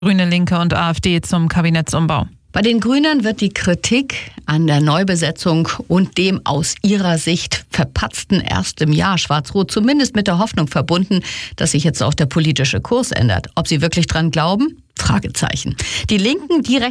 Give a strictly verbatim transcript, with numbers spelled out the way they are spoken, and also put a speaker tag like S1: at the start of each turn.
S1: Grüne, Linke und AfD zum Kabinettsumbau.
S2: Bei den Grünen wird die Kritik an der Neubesetzung und dem aus ihrer Sicht verpatzten ersten Jahr Schwarz-Rot zumindest mit der Hoffnung verbunden, dass sich jetzt auch der politische Kurs ändert. Ob sie wirklich dran glauben? Fragezeichen. Die Linken, die